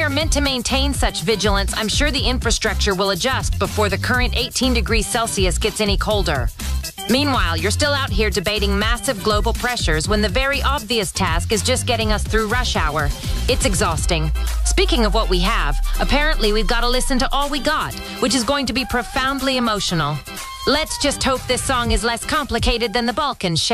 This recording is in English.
are meant to maintain such vigilance, I'm sure the infrastructure will adjust before the current 18 degrees Celsius gets any colder. Meanwhile, you're still out here debating massive global pressures when the very obvious task is just getting us through rush hour. It's exhausting. Speaking of what we have, apparently we've got to listen to All We Got, which is going to be profoundly emotional. Let's just hope this song is less complicated than the Balkans,